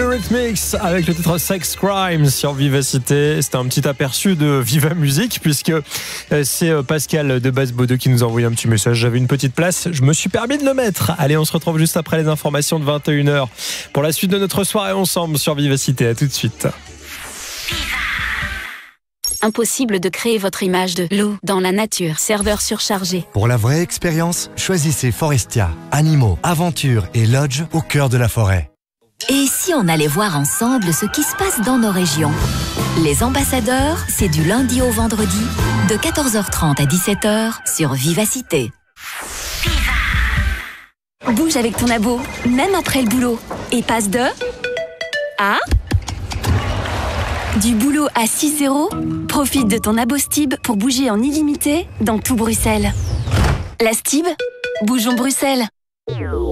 Eurythmics avec le titre Sex Crime sur Vivacité. C'était un petit aperçu de Viva Musique puisque c'est Pascal de Basse-Baudeux qui nous a envoyé un petit message. J'avais une petite place, je me suis permis de le mettre. Allez, on se retrouve juste après les informations de 21h pour la suite de notre soirée ensemble sur Vivacité. À tout de suite. Impossible de créer votre image de loup dans la nature. Serveur surchargé. Pour la vraie expérience, choisissez Forestia. Animaux, aventures et lodge au cœur de la forêt. Et si on allait voir ensemble ce qui se passe dans nos régions? Les Ambassadeurs, c'est du lundi au vendredi, de 14h30 à 17h sur Vivacité. Bouge avec ton abo, même après le boulot. Et passe de... à... du boulot à 6-0, profite de ton abo Stib pour bouger en illimité dans tout Bruxelles. La Stib, bougeons Bruxelles.